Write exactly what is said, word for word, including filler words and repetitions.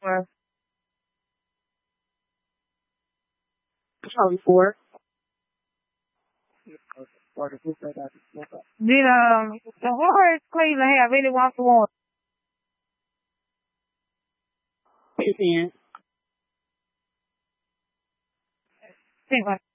Or probably four. Did um the horse Cleveland have anyone for one? Ten. Ten.